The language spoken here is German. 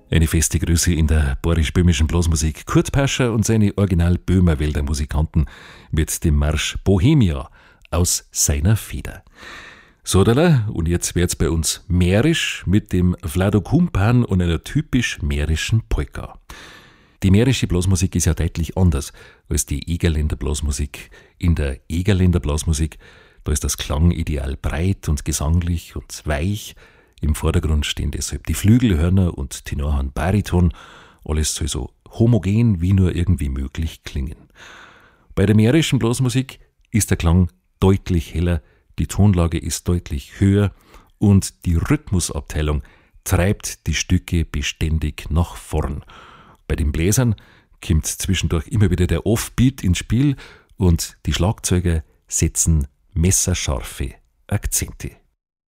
Eine feste Größe in der bayerisch-böhmischen Blasmusik. Kurt Pascher und seine Original-Böhmerwälder Musikanten mit dem Marsch Bohemia aus seiner Feder. Sodala, und jetzt wird's bei uns mährisch mit dem Vlado Kumpan und einer typisch mährischen Polka. Die mährische Blasmusik ist ja deutlich anders als die Egerländer Blasmusik. In der Egerländer Blasmusik, da ist das Klangideal breit und gesanglich und weich. Im Vordergrund stehen deshalb die Flügelhörner und Tenorhorn Bariton. Alles soll so homogen wie nur irgendwie möglich klingen. Bei der mährischen Blasmusik ist der Klang deutlich heller, die Tonlage ist deutlich höher und die Rhythmusabteilung treibt die Stücke beständig nach vorn. Bei den Bläsern kommt zwischendurch immer wieder der Offbeat ins Spiel und die Schlagzeuger setzen messerscharfe Akzente.